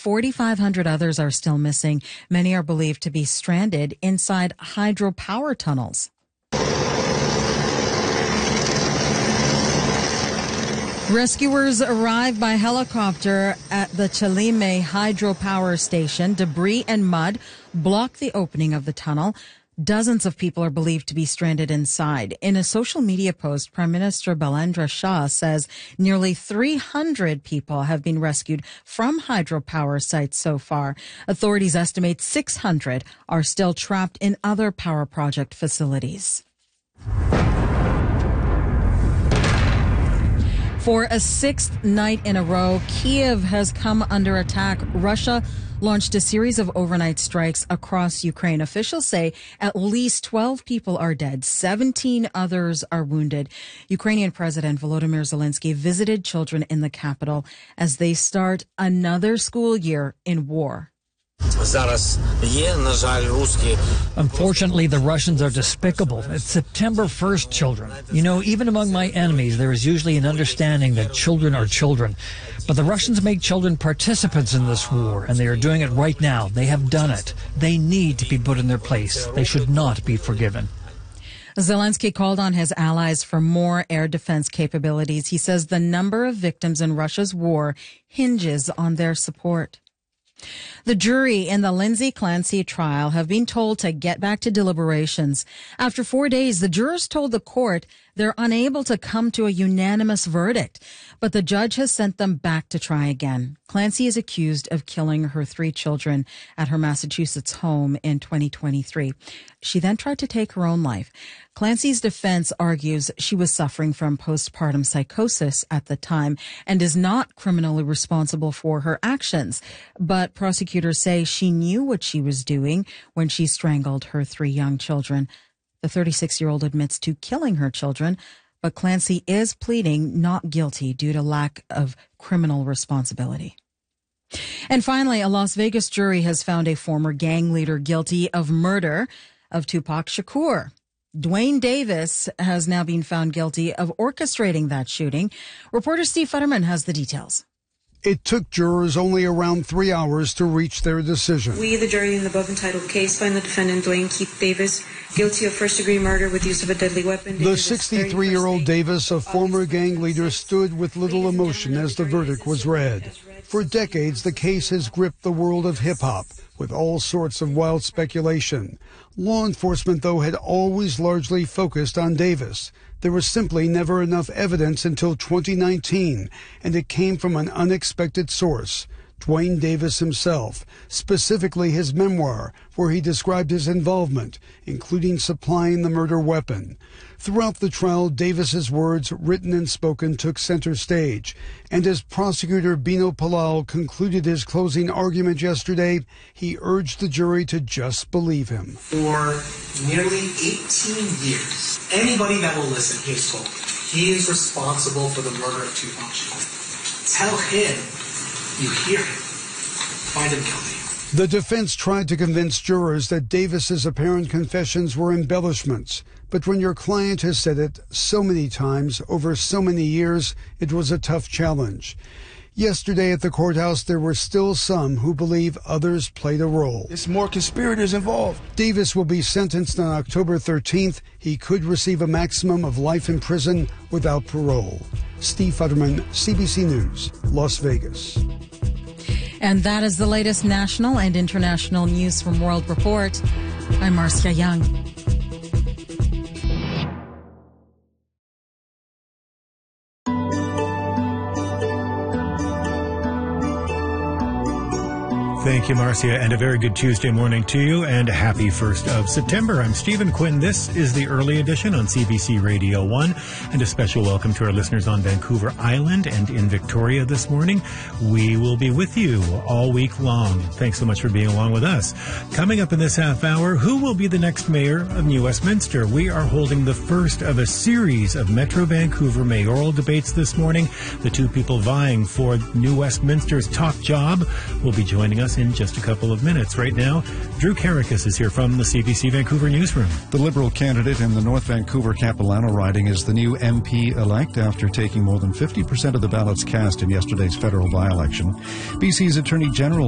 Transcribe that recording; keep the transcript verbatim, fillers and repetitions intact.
forty-five hundred others are still missing. Many are believed to be stranded inside hydropower tunnels. Rescuers arrived by helicopter at the Chalime hydropower station. Debris and mud block the opening of the tunnel. Dozens of people are believed to be stranded inside. In a social media post, Prime Minister Balendra Shah says nearly three hundred people have been rescued from hydropower sites so far. Authorities estimate six hundred are still trapped in other power project facilities. For a sixth night in a row, Kiev has come under attack. Russia launched a series of overnight strikes across Ukraine. Officials say at least twelve people are dead, seventeen others are wounded. Ukrainian President Volodymyr Zelensky visited children in the capital as they start another school year in war. Unfortunately, the Russians are despicable. It's September first, children. You know, even among my enemies, there is usually an understanding that children are children. But the Russians make children participants in this war, and they are doing it right now. They have done it. They need to be put in their place. They should not be forgiven. Zelensky called on his allies for more air defense capabilities. He says the number of victims in Russia's war hinges on their support. The jury in the Lindsay Clancy trial have been told to get back to deliberations. After four days, the jurors told the court they're unable to come to a unanimous verdict, but the judge has sent them back to try again. Clancy is accused of killing her three children at her Massachusetts home in twenty twenty-three. She then tried to take her own life. Clancy's defense argues she was suffering from postpartum psychosis at the time and is not criminally responsible for her actions. But prosecutors say she knew what she was doing when she strangled her three young children. The thirty-six-year-old admits to killing her children, but Clancy is pleading not guilty due to lack of criminal responsibility. And finally, a Las Vegas jury has found a former gang leader guilty of murder of Tupac Shakur. Dwayne Davis has now been found guilty of orchestrating that shooting. Reporter Steve Futterman has the details. It took jurors only around three hours to reach their decision. We, the jury in the above-entitled case, find the defendant, Dwayne Keith Davis, guilty of first-degree murder with use of a deadly weapon. The sixty-three-year-old Davis, a former gang leader, stood with little emotion as the verdict was read. For decades, the case has gripped the world of hip-hop with all sorts of wild speculation. Law enforcement, though, had always largely focused on Davis. There was simply never enough evidence until twenty nineteen, and it came from an unexpected source, Dwayne Davis himself, specifically his memoir, where he described his involvement, including supplying the murder weapon. Throughout the trial, Davis's words, written and spoken, took center stage, and as prosecutor Bino Palal concluded his closing argument yesterday, he urged the jury to just believe him. For nearly eighteen years, anybody that will listen, he is told, he is responsible for the murder of Tupac Shakur. Tell him you hear him. Find him guilty. The defense tried to convince jurors that Davis's apparent confessions were embellishments. But when your client has said it so many times over so many years, it was a tough challenge. Yesterday at the courthouse, there were still some who believe others played a role. There's more conspirators involved. Davis will be sentenced on October thirteenth. He could receive a maximum of life in prison without parole. Steve Futterman, C B C News, Las Vegas. And that is the latest national and international news from World Report. I'm Marcia Young. Thank you, Marcia, and a very good Tuesday morning to you, and a happy first of September. I'm Stephen Quinn. This is the early edition on C B C Radio one, and a special welcome to our listeners on Vancouver Island and in Victoria this morning. We will be with you all week long. Thanks so much for being along with us. Coming up in this half hour, who will be the next mayor of New Westminster? We are holding the first of a series of Metro Vancouver mayoral debates this morning. The two people vying for New Westminster's top job will be joining us in just a couple of minutes. Right now, Drew Karakis is here from the C B C Vancouver newsroom. The Liberal candidate in the North Vancouver Capilano riding is the new M P-elect after taking more than fifty percent of the ballots cast in yesterday's federal by-election. B C's Attorney General